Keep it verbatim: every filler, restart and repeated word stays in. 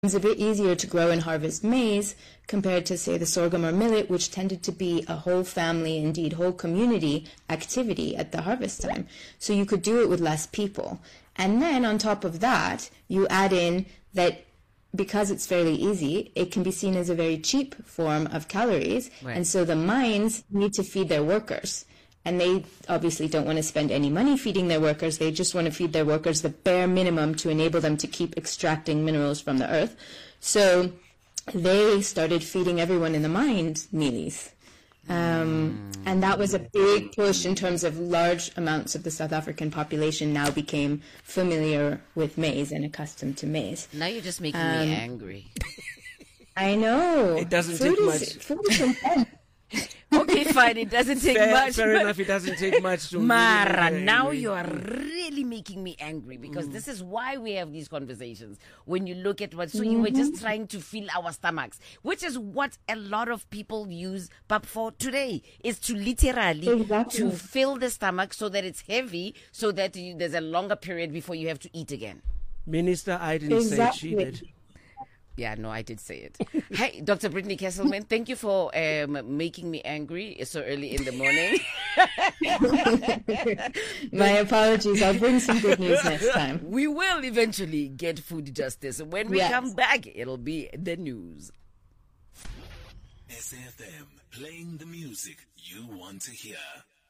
It's a bit easier to grow and harvest maize compared to, say, the sorghum or millet, which tended to be a whole family, indeed whole community activity at the harvest time. So you could do it with less people. And then on top of that, you add in that because it's fairly easy, it can be seen as a very cheap form of calories. Right. And so the mines need to feed their workers. And they obviously don't want to spend any money feeding their workers. They just want to feed their workers the bare minimum to enable them to keep extracting minerals from the earth. So they started feeding everyone in the mines mealies. Um, and that was a big push in terms of large amounts of the South African population now became familiar with maize and accustomed to maize. Now you're just making um, me angry. I know. It doesn't food take is, much. Food is intense. Okay, fine. It doesn't take fair, much. Fair enough. It doesn't take much to. Mara, really now angry. you are really making me angry because mm. this is why we have these conversations. When you look at what, so mm-hmm. you were just trying to fill our stomachs, which is what a lot of people use P A P for today, is to literally exactly. to fill the stomach so that it's heavy, so that you, there's a longer period before you have to eat again. Minister, I didn't exactly. say it, she did. Yeah, no, I did say it. Hey, Doctor Brittany Kesselman, thank you for um, making me angry so early in the morning. My apologies. I'll bring some good news next time. We will eventually get food justice. When we yes. come back, it'll be the news. S F M, playing the music you want to hear.